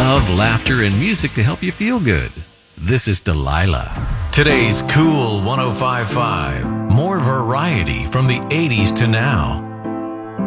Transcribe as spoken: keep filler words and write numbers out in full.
love, laughter, and music to help you feel good. This is Delilah. Today's Cool one oh five point five. More variety from the eighties to now.